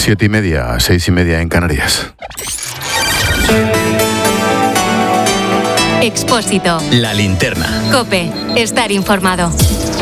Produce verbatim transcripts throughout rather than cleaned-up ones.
Siete y media, seis y media en Canarias. Expósito. La linterna. COPE. Estar informado.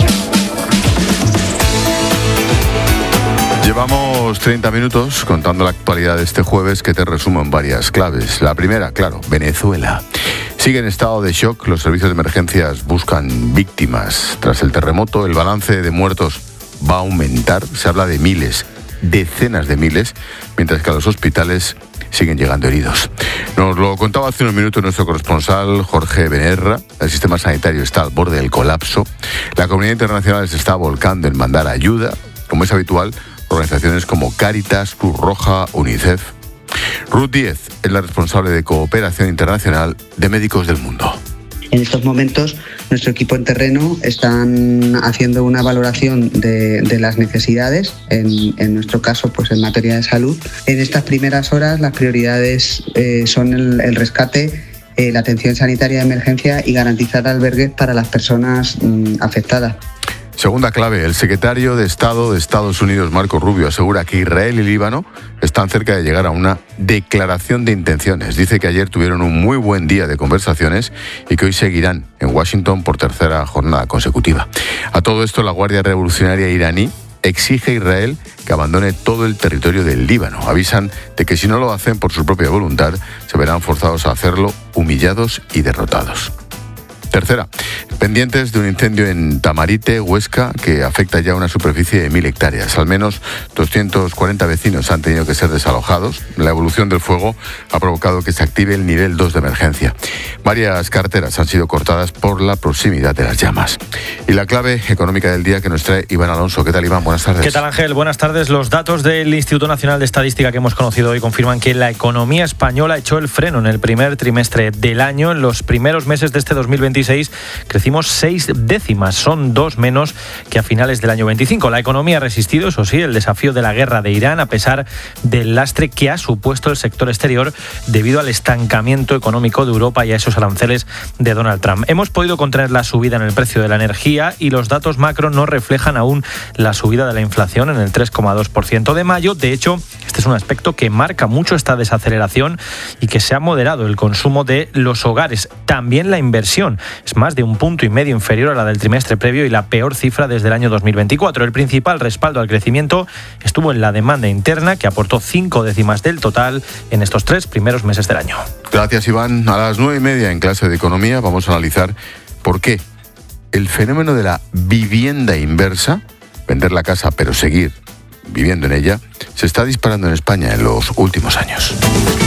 Llevamos treinta minutos contando la actualidad de este jueves, que te resumo en varias claves. La primera, claro, Venezuela. Sigue en estado de shock, los servicios de emergencias buscan víctimas. Tras el terremoto, el balance de muertos va a aumentar, se habla de miles, decenas de miles, mientras que a los hospitales siguen llegando heridos. Nos lo contaba hace unos minutos nuestro corresponsal Jorge Benerra. El sistema sanitario está al borde del colapso. La comunidad internacional se está volcando en mandar ayuda, como es habitual, organizaciones como Cáritas, Cruz Roja, UNICEF. Ruth Díez es la responsable de Cooperación Internacional de Médicos del Mundo. En estos momentos, nuestro equipo en terreno están haciendo una valoración de, de las necesidades, en, en nuestro caso, pues en materia de salud. En estas primeras horas, las prioridades eh, son el, el rescate, eh, la atención sanitaria de emergencia y garantizar albergues para las personas mmm, afectadas. Segunda clave, el secretario de Estado de Estados Unidos, Marco Rubio, asegura que Israel y Líbano están cerca de llegar a una declaración de intenciones. Dice que ayer tuvieron un muy buen día de conversaciones y que hoy seguirán en Washington por tercera jornada consecutiva. A todo esto, la Guardia Revolucionaria iraní exige a Israel que abandone todo el territorio del Líbano. Avisan de que si no lo hacen por su propia voluntad, se verán forzados a hacerlo, humillados y derrotados. Tercera, pendientes de un incendio en Tamarite, Huesca, que afecta ya una superficie de mil hectáreas. Al menos doscientos cuarenta vecinos han tenido que ser desalojados. La evolución del fuego ha provocado que se active el nivel dos de emergencia. Varias carreteras han sido cortadas por la proximidad de las llamas. Y la clave económica del día que nos trae Iván Alonso. ¿Qué tal, Iván? Buenas tardes. ¿Qué tal, Ángel? Buenas tardes. Los datos del Instituto Nacional de Estadística que hemos conocido hoy confirman que la economía española echó el freno en el primer trimestre del año. En los primeros meses de este dos mil veintiséis crecimos seis décimas, son dos menos que a finales del año veinticinco. La economía ha resistido, eso sí, el desafío de la guerra de Irán, a pesar del lastre que ha supuesto el sector exterior debido al estancamiento económico de Europa y a esos aranceles de Donald Trump. Hemos podido contener la subida en el precio de la energía y los datos macro no reflejan aún la subida de la inflación en el tres coma dos por ciento de mayo. De hecho, este es un aspecto que marca mucho esta desaceleración y que se ha moderado el consumo de los hogares. También la inversión es más de un punto y medio inferior a la del trimestre previo y la peor cifra desde el año dos mil veinticuatro. El principal respaldo al crecimiento estuvo en la demanda interna, que aportó cinco décimas del total en estos tres primeros meses del año. Gracias, Iván. A las nueve y media en clase de economía vamos a analizar por qué el fenómeno de la vivienda inversa, vender la casa pero seguir viviendo en ella, se está disparando en España en los últimos años.